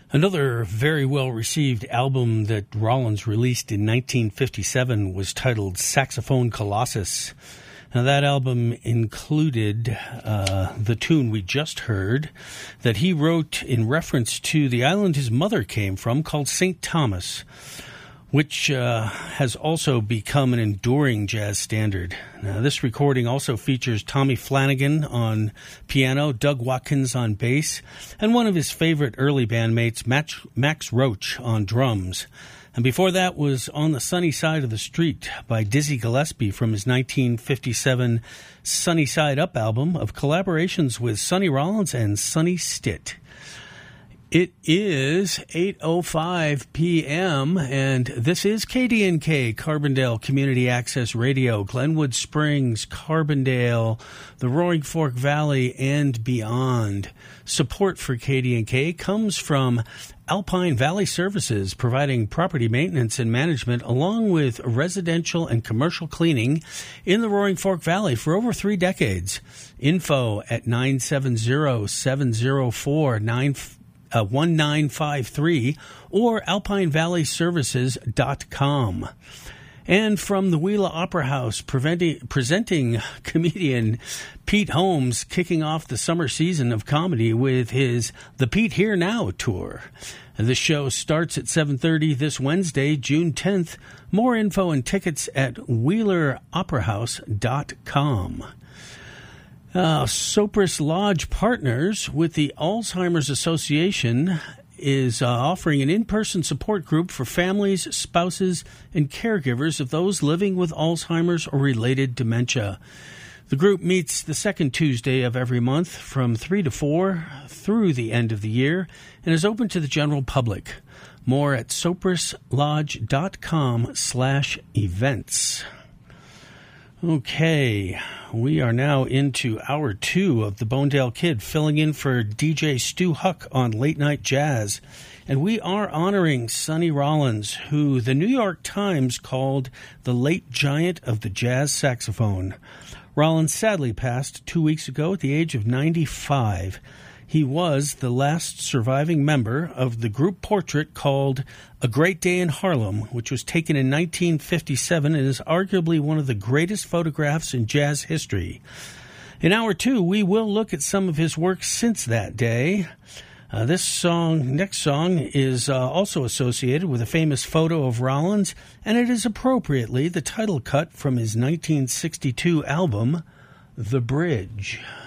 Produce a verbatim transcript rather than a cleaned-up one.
Another very well-received album that Rollins released in nineteen fifty-seven was titled Saxophone Colossus. Now, that album included uh, the tune we just heard that he wrote in reference to the island his mother came from called Saint Thomas, which uh, has also become an enduring jazz standard. Now, this recording also features Tommy Flanagan on piano, Doug Watkins on bass, and one of his favorite early bandmates, Max, Max Roach, on drums. And before that was On the Sunny Side of the Street by Dizzy Gillespie from his nineteen fifty-seven Sunny Side Up album of collaborations with Sonny Rollins and Sonny Stitt. It is eight oh five p.m., and this is K D N K, Carbondale Community Access Radio, Glenwood Springs, Carbondale, the Roaring Fork Valley, and beyond. Support for K D N K comes from Alpine Valley Services, providing property maintenance and management along with residential and commercial cleaning in the Roaring Fork Valley for over three decades. Info at nine seven zero, seven zero four, nine one nine five three or alpine valley services dot com. And from the Wheeler Opera House, presenting comedian Pete Holmes, kicking off the summer season of comedy with his The Pete Here Now tour. The show starts at seven thirty this Wednesday, June tenth. More info and tickets at wheeler opera house dot com. Uh, Sopris Lodge partners with the Alzheimer's Association is uh, offering an in-person support group for families, spouses, and caregivers of those living with Alzheimer's or related dementia. The group meets the second Tuesday of every month from three to four through the end of the year and is open to the general public. More at sopris lodge dot com slash events. Okay, we are now into hour two of the Bonedale Kid, filling in for D J Stu Huck on Late Night Jazz. And we are honoring Sonny Rollins, who the New York Times called the late giant of the jazz saxophone. Rollins sadly passed two weeks ago at the age of ninety-five. He was the last surviving member of the group portrait called A Great Day in Harlem, which was taken in nineteen fifty-seven and is arguably one of the greatest photographs in jazz history. In hour two, we will look at some of his work since that day. Uh, this song, next song, is uh, also associated with a famous photo of Rollins, and it is appropriately the title cut from his nineteen sixty-two album, The Bridge.